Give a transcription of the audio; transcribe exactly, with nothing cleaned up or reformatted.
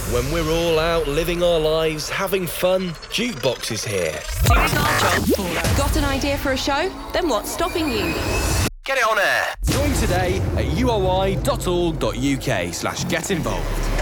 When we're all out living our lives, having fun, Jukebox is here. Here's our job for us. Got an idea for a show? Then what's stopping you? Get it on air. Join today at uoi.org.uk slash get involved.